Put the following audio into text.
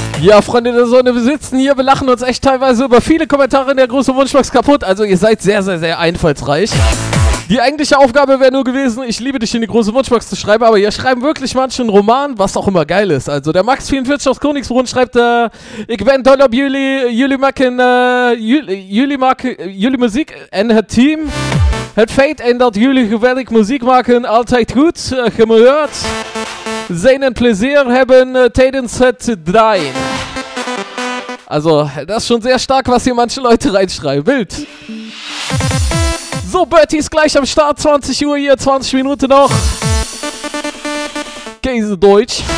Ja, Freunde der Sonne, wir sitzen hier, wir lachen uns echt teilweise über viele Kommentare in der großen Wunschbox kaputt. Also ihr seid sehr, sehr, sehr einfallsreich. Die eigentliche Aufgabe wäre nur gewesen, ich liebe dich in die große Wunschbox zu schreiben, aber hier schreiben wirklich manche einen Roman, was auch immer geil ist. Also der Max44 aus Königsbrunn schreibt, ich ben doll op jullie maken, jullie muziek en het team. Het feit en dat jullie geweldig muziek maken altijd goed gehoord. Seinen Plezier haben tijdens het draaien. Also, das ist schon sehr stark, was hier manche Leute reinschreiben. Wild. So, Bertie ist gleich am Start. 20 Uhr hier, 20 Minuten noch. Käse Deutsch.